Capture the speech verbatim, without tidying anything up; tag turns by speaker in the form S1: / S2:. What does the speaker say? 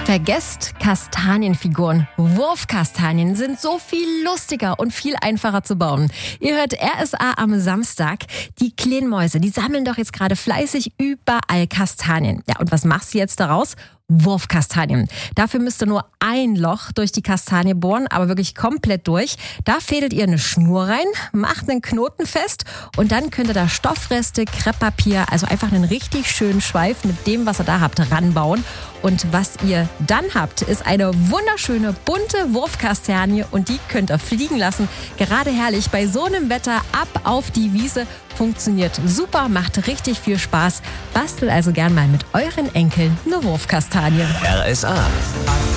S1: Vergesst Kastanienfiguren. Wurfkastanien sind so viel lustiger und viel einfacher zu bauen. Ihr hört R S A am Samstag. Die kleinen Mäuse, die sammeln doch jetzt gerade fleißig überall Kastanien. Ja, und was machst du jetzt daraus? Wurfkastanien. Dafür müsst ihr nur ein Loch durch die Kastanie bohren, aber wirklich komplett durch. Da fädelt ihr eine Schnur rein, macht einen Knoten fest und dann könnt ihr da Stoffreste, Krepppapier, also einfach einen richtig schönen Schweif mit dem, was ihr da habt, ranbauen. Und was ihr dann habt, ist eine wunderschöne, bunte Wurfkastanie und die könnt ihr fliegen lassen. Gerade herrlich bei so einem Wetter, ab auf die Wiese. Funktioniert super, macht richtig viel Spaß. Bastelt also gern mal mit euren Enkeln eine Wurfkastanie.
S2: R S A.